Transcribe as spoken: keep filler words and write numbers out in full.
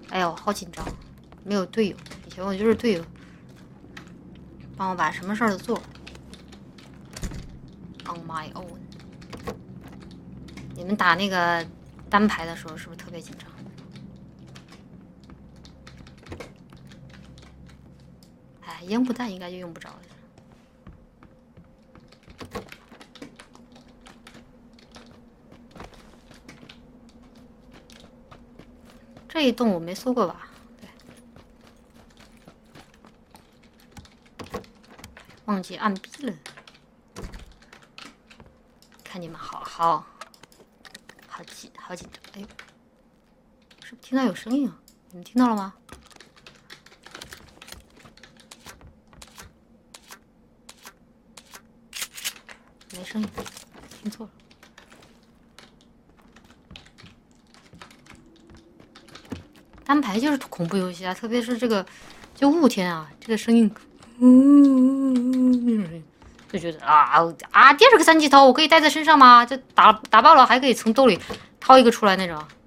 哎呦，好紧张，没有队友。以前我就是队友，帮我把什么事儿都做。On my own。你们打那个单排的时候是不是特别紧张？哎，烟雾弹应该就用不着了。这一栋我没搜过吧？对，忘记按 B 了。看你们好好好紧好紧张！哎呦，是不是听到有声音啊？你们听到了吗？没声音，听错了。单排就是恐怖游戏啊，特别是这个，就雾天啊，这个声音，嗯，就觉得啊啊，第二个三级头我可以带在身上吗？这打打爆了还可以从兜里掏一个出来那种。